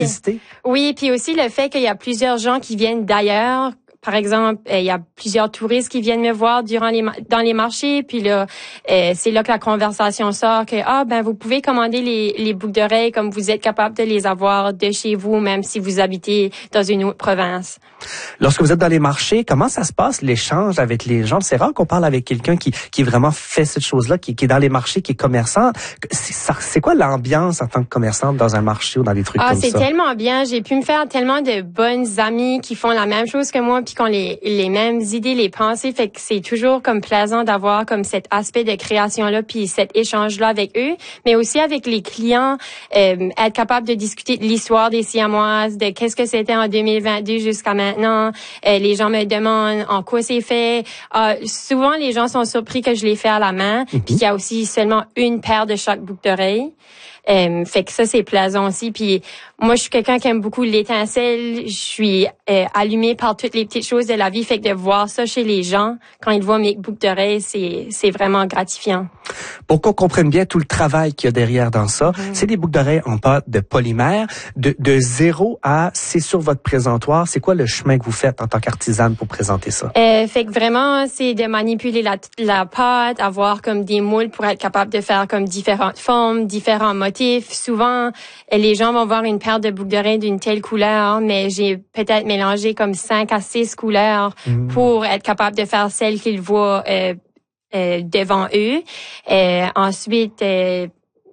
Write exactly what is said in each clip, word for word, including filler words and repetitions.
visiter. Oui, puis aussi le fait qu'il y a plusieurs gens qui viennent d'ailleurs. Par exemple, il y a plusieurs touristes qui viennent me voir durant les dans les marchés, puis là, euh, c'est là que la conversation sort que ah ben vous pouvez commander les les boucles d'oreilles comme vous êtes capable de les avoir de chez vous, même si vous habitez dans une autre province. Lorsque vous êtes dans les marchés, comment ça se passe l'échange avec les gens? C'est rare qu'on parle avec quelqu'un qui qui vraiment fait cette chose-là, qui, qui est dans les marchés, qui est commerçant. C'est, ça, c'est quoi l'ambiance en tant que commerçante dans un marché ou dans des trucs ah, comme ça? Ah, c'est tellement bien. J'ai pu me faire tellement de bonnes amies qui font la même chose que moi, puis qui ont les les mêmes idées, les pensées. Fait que c'est toujours comme plaisant d'avoir comme cet aspect de création-là, puis cet échange-là avec eux, mais aussi avec les clients, euh, être capable de discuter de l'histoire des Siamoises, de qu'est-ce que c'était en deux mille vingt-deux jusqu'à maintenant. Euh, les gens me demandent en quoi c'est fait. Euh, souvent, les gens sont surpris que je les fais à la main, mm-hmm. puis qu'il y a aussi seulement une paire de chaque boucle d'oreille. Euh, fait que ça, c'est plaisant aussi. Puis moi, je suis quelqu'un qui aime beaucoup l'étincelle. Je suis euh, allumée par toutes les petites choses de la vie. Fait que de voir ça chez les gens, quand ils voient mes boucles d'oreilles, c'est, c'est vraiment gratifiant. Pour qu'on comprenne bien tout le travail qu'il y a derrière dans ça, mm-hmm. c'est des boucles d'oreilles en pâte de polymère. De, de zéro à c'est sur votre présentoir. C'est quoi le chemin que vous faites en tant qu'artisane pour présenter ça? Euh, fait que vraiment, c'est de manipuler la, la pâte, avoir comme des moules pour être capable de faire comme différentes formes, différents motifs. Souvent, les gens vont voir une paire de boucles d'oreilles d'une telle couleur, mais j'ai peut-être mélangé comme cinq à six couleurs mmh. pour être capable de faire celle qu'ils voient euh, euh, devant eux. Euh, ensuite, euh,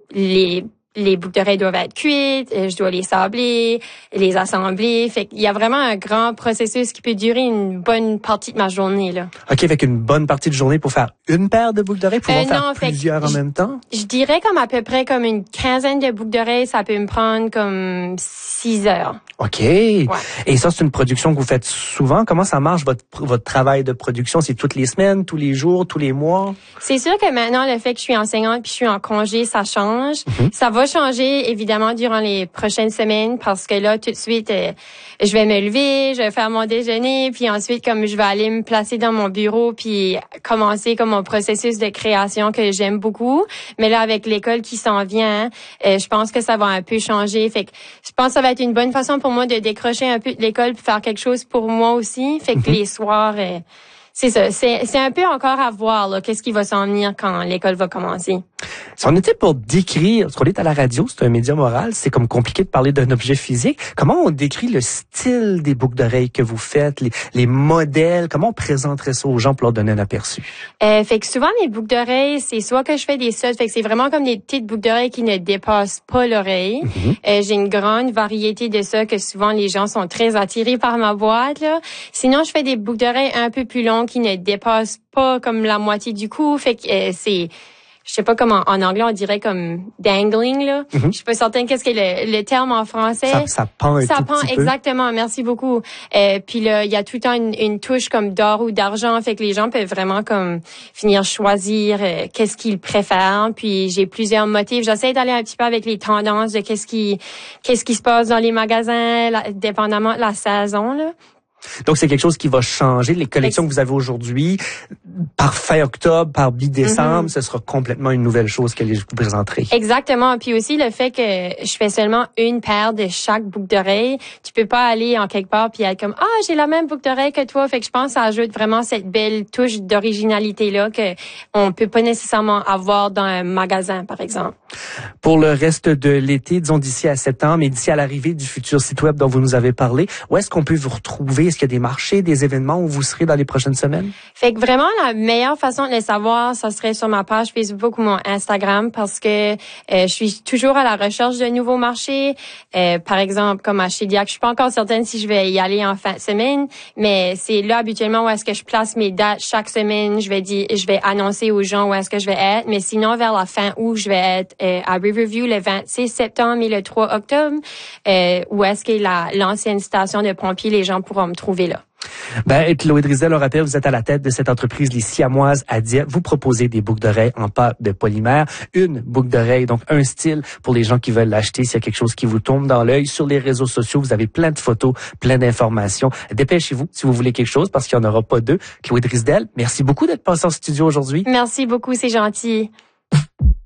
les les boucles d'oreilles doivent être cuites, je dois les sabler, les assembler. Fait qu'il y a vraiment un grand processus qui peut durer une bonne partie de ma journée, là. OK, avec une bonne partie de journée pour faire une paire de boucles d'oreilles, pour euh, en faire non, plusieurs en même temps? Je dirais comme à peu près comme une quinzaine de boucles d'oreilles, ça peut me prendre comme six heures. OK. Ouais. Et ça, c'est une production que vous faites souvent. Comment ça marche, votre votre travail de production? C'est toutes les semaines, tous les jours, tous les mois? C'est sûr que maintenant, le fait que je suis enseignante puis je suis en congé, ça change. Mm-hmm. Ça va changer, évidemment, durant les prochaines semaines parce que là, tout de suite, euh, je vais me lever, je vais faire mon déjeuner, puis ensuite, comme je vais aller me placer dans mon bureau puis commencer comme mon processus de création que j'aime beaucoup. Mais là, avec l'école qui s'en vient, euh, je pense que ça va un peu changer. Fait que je pense que ça va être une bonne façon pour moi de décrocher un peu de l'école pour faire quelque chose pour moi aussi. Fait que mm-hmm. les soirs... Euh, C'est ça, c'est c'est un peu encore à voir là, qu'est-ce qui va s'en venir quand l'école va commencer. Si on était pour décrire, parce qu'on est à la radio, c'est un média moral, c'est comme compliqué de parler d'un objet physique. Comment on décrit le style des boucles d'oreilles que vous faites, les, les modèles, comment on présenterait ça aux gens pour leur donner un aperçu? Euh, fait que souvent les boucles d'oreilles, c'est soit que je fais des studs, fait que c'est vraiment comme des petites boucles d'oreilles qui ne dépassent pas l'oreille. Mm-hmm. Euh, j'ai une grande variété de ça que souvent les gens sont très attirés par ma boîte là. Sinon je fais des boucles d'oreilles un peu plus longues qui ne dépassent pas comme la moitié du cou, fait que euh, c'est je sais pas comment en anglais on dirait comme dangling là. Mm-hmm. Je suis pas certaine qu'est-ce que le, le terme en français. Ça, ça pend un ça tout pend petit peu. Exactement. Merci beaucoup. Euh, puis là il y a tout le temps une, une touche comme d'or ou d'argent, fait que les gens peuvent vraiment comme finir choisir euh, qu'est-ce qu'ils préfèrent. Puis j'ai plusieurs motifs. J'essaie d'aller un petit peu avec les tendances de qu'est-ce qui qu'est-ce qui se passe dans les magasins, là, dépendamment de la saison là. Donc, c'est quelque chose qui va changer. Les collections que vous avez aujourd'hui, par fin octobre, par mi-décembre, mm-hmm. ce sera complètement une nouvelle chose que je vous présenterai. Exactement. Puis aussi, le fait que je fais seulement une paire de chaque boucle d'oreille, tu peux pas aller en quelque part puis être comme « Ah, j'ai la même boucle d'oreille que toi ». Fait que je pense que ça ajoute vraiment cette belle touche d'originalité-là que on peut pas nécessairement avoir dans un magasin, par exemple. Pour le reste de l'été, disons d'ici à septembre et d'ici à l'arrivée du futur site web dont vous nous avez parlé, où est-ce qu'on peut vous retrouver? Est-ce qu'il y a des marchés, des événements où vous serez dans les prochaines semaines? Fait que vraiment, la meilleure façon de le savoir, ça serait sur ma page Facebook ou mon Instagram parce que euh, je suis toujours à la recherche de nouveaux marchés. Euh, par exemple, comme à Shediac, je suis pas encore certaine si je vais y aller en fin de semaine, mais c'est là habituellement où est-ce que je place mes dates chaque semaine. Je vais dire, je vais annoncer aux gens où est-ce que je vais être, mais sinon vers la fin août, je vais être euh, à Riverview le vingt-six septembre et le trois octobre, euh, où est-ce que la l'ancienne station de pompiers, les gens pourront me trouver là. Ben, Chloé Drysdale, on rappelle, vous êtes à la tête de cette entreprise, les Siamoises à Dieppe. Vous proposez des boucles d'oreilles en pâte de polymère. Une boucle d'oreille, donc un style pour les gens qui veulent l'acheter. S'il y a quelque chose qui vous tombe dans l'œil, sur les réseaux sociaux, vous avez plein de photos, plein d'informations. Dépêchez-vous si vous voulez quelque chose parce qu'il n'y en aura pas deux. Chloé Drysdale, merci beaucoup d'être passée en studio aujourd'hui. Merci beaucoup, c'est gentil.